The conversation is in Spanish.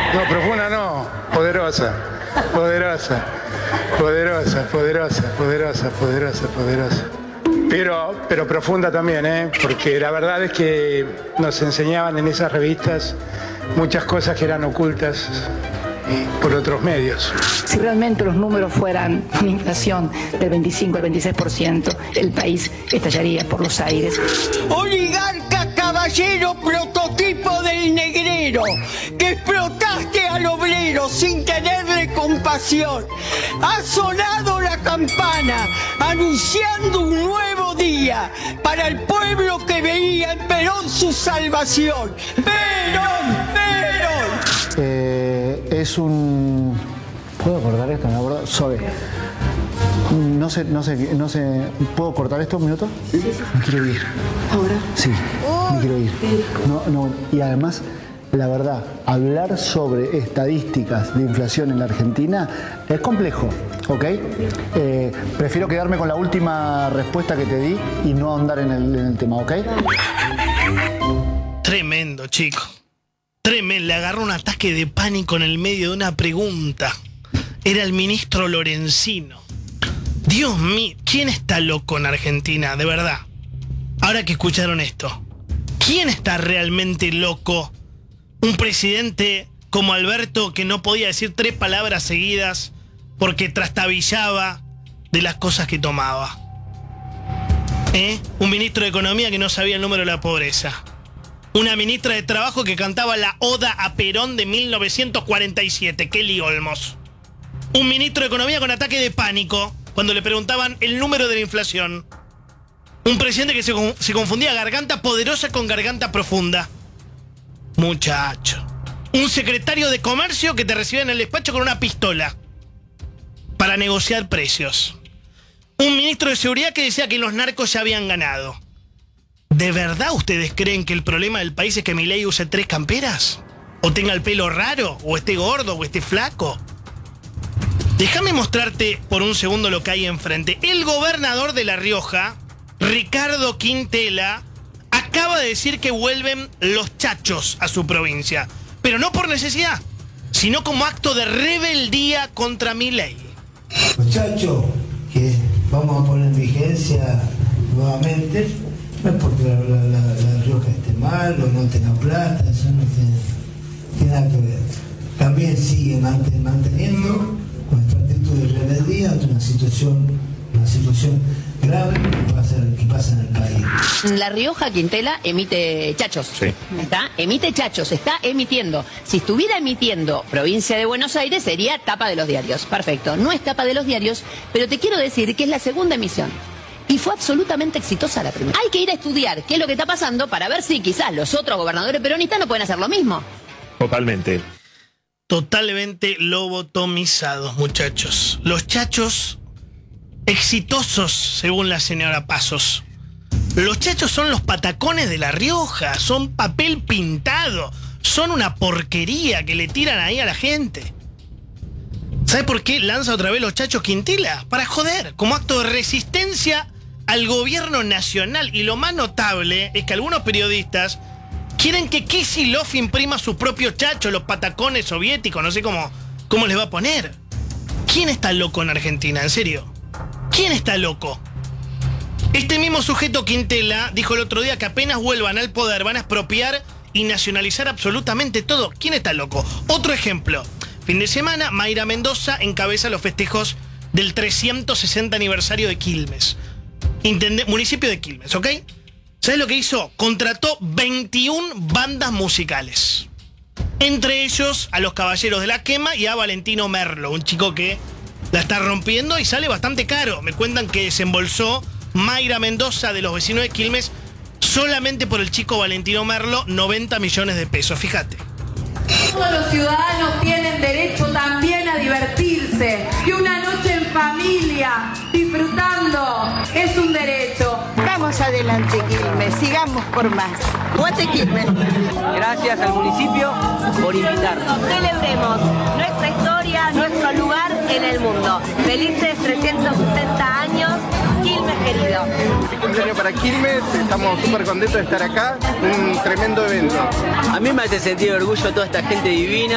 No, profunda no, poderosa, poderosa, poderosa, poderosa, poderosa, poderosa, poderosa. Pero profunda también, porque la verdad es que nos enseñaban en esas revistas muchas cosas que eran ocultas por otros medios. Si realmente los números fueran una inflación del 25 al 26%, el país estallaría por los aires. Oligarca caballero prototipo del negrero, que explotaste al obrero sin tenerle compasión. Ha sonado la campana anunciando un nuevo día para el pueblo que veía en Perón su salvación. ¡Perón! ¡Perón! Es un... ¿Puedo cortar esto? ¿Me acuerdo? Sobre. No sé. ¿Puedo cortar esto un minuto? Sí. Me quiero ir. ¿Ahora? Sí, me quiero ir. No. Y además, la verdad, hablar sobre estadísticas de inflación en la Argentina es complejo, ¿ok? Prefiero quedarme con la última respuesta que te di y no ahondar en el tema, ¿ok? Tremendo, chico. Tremendo, le agarró un ataque de pánico en el medio de una pregunta. Era el ministro Lorenzino. Dios mío, ¿quién está loco en Argentina? De verdad. Ahora que escucharon esto, ¿quién está realmente loco? Un presidente como Alberto que no podía decir 3 palabras seguidas porque trastabillaba de las cosas que tomaba. Un ministro de Economía que no sabía el número de la pobreza. Una ministra de Trabajo que cantaba la Oda a Perón de 1947, Kelly Olmos. Un ministro de Economía con ataque de pánico cuando le preguntaban el número de la inflación. Un presidente que se confundía garganta poderosa con garganta profunda. Muchacho. Un secretario de Comercio que te recibía en el despacho con una pistola para negociar precios. Un ministro de Seguridad que decía que los narcos ya habían ganado. ¿De verdad ustedes creen que el problema del país es que Milei use 3 camperas? ¿O tenga el pelo raro? ¿O esté gordo? ¿O esté flaco? Déjame mostrarte por un segundo lo que hay enfrente. El gobernador de La Rioja, Ricardo Quintela, acaba de decir que vuelven los chachos a su provincia. Pero no por necesidad, sino como acto de rebeldía contra Milei. Los chachos que vamos a poner en vigencia nuevamente. No es porque la Rioja esté mal o no tenga plata, eso no tiene nada que ver. También sigue manteniendo con esta actitud de rebeldía una situación grave que pasa en el país. La Rioja, Quintela, emite chachos. Sí. Emite chachos, está emitiendo. Si estuviera emitiendo Provincia de Buenos Aires, sería tapa de los diarios. Perfecto, no es tapa de los diarios, pero te quiero decir que es la segunda emisión. Y fue absolutamente exitosa la primera. Hay que ir a estudiar qué es lo que está pasando para ver si quizás los otros gobernadores peronistas no pueden hacer lo mismo. Totalmente. Totalmente lobotomizados, muchachos. Los chachos exitosos, según la señora Pasos. Los chachos son los patacones de La Rioja, son papel pintado, son una porquería que le tiran ahí a la gente. ¿Sabe por qué lanza otra vez los chachos Quintela? Para joder, como acto de resistencia al gobierno nacional. Y lo más notable es que algunos periodistas quieren que Kicillof imprima su propio chacho, los patacones soviéticos, no sé cómo les va a poner. ¿Quién está loco en Argentina? ¿En serio? ¿Quién está loco? Este mismo sujeto Quintela dijo el otro día que apenas vuelvan al poder van a expropiar y nacionalizar absolutamente todo. ¿Quién está loco? Otro ejemplo. Fin de semana, Mayra Mendoza encabeza los festejos del 360 aniversario de Quilmes. Municipio de Quilmes, ¿ok? ¿Sabes lo que hizo? Contrató 21 bandas musicales. Entre ellos a los Caballeros de la Quema y a Valentino Merlo, un chico que la está rompiendo y sale bastante caro. Me cuentan que desembolsó Mayra Mendoza de los vecinos de Quilmes solamente por el chico Valentino Merlo 90 millones de pesos, fíjate. Todos los ciudadanos tienen derecho también a divertirse. Que una noche en familia, disfrutando, es un derecho. Vamos adelante, Quilmes, sigamos por más. ¡Guate Quilmes! Gracias al municipio por invitarnos. Celebremos nuestra historia, nuestro lugar en el mundo. Felices 360 años, Quilmes querido. Feliz cumpleaños para Quilmes, estamos súper contentos de estar acá, un tremendo evento. A mí me hace sentir orgullo toda esta gente divina.